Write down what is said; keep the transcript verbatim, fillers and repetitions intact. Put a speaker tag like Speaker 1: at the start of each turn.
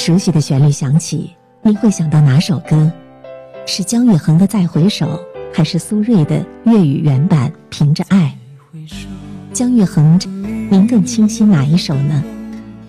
Speaker 1: 熟悉的旋律响起，您会想到哪首歌？是姜育恒的《再回首》，还是苏芮的粤语原版《凭着爱》？姜育恒，您更倾心哪一首呢？